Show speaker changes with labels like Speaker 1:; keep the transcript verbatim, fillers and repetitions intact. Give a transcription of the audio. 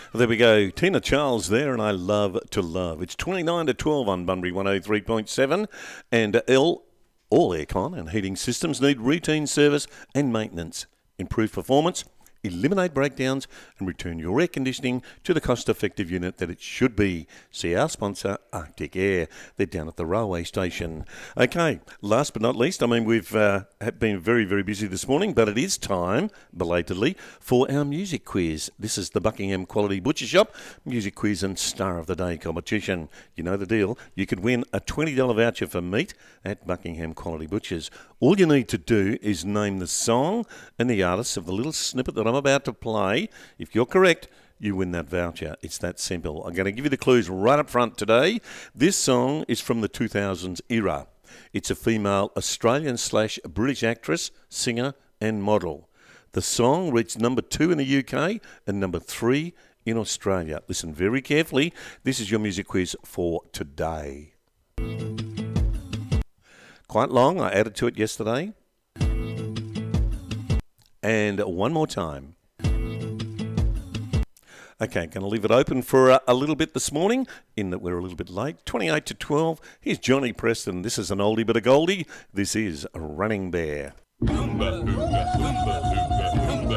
Speaker 1: There we go. Tina Charles there, and I Love to Love. It's twenty-nine to twelve on Bunbury one oh three point seven, and L, all aircon and heating systems need routine service and maintenance. Improve performance, eliminate breakdowns, and return your air conditioning to the cost-effective unit that it should be. See our sponsor, Arctic Air. They're down at the railway station. Okay, last but not least, I mean, we've uh, been very, very busy this morning, but it is time, belatedly, for our music quiz. This is the Buckingham Quality Butcher Shop Music Quiz and Star of the Day competition. You know the deal. You could win a twenty dollars voucher for meat at Buckingham Quality Butchers. All you need to do is name the song and the artist of the little snippet that I'm about to play. If you're correct, you win that voucher. It's that simple. I'm going to give you the clues right up front today. This song is from the two thousands era. It's a female Australian slash British actress, singer and model. The song reached number two in the U K and number three in Australia. Listen very carefully. This is your music quiz for today. Quite long. I added to it yesterday. And one more time. Okay, going to leave it open for a, a little bit this morning, in that we're a little bit late. twenty-eight to twelve. Here's Johnny Preston. This is an oldie but a goldie. This is Running Bear. Oomba, oomba, oomba, oomba.